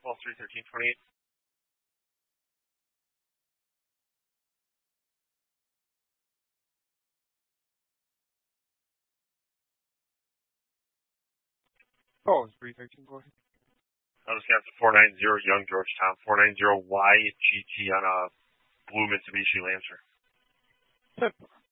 12-3-13-28. Oh, 313, go ahead. Wisconsin 490 Young Georgetown 490 YGT on a blue Mitsubishi Lancer.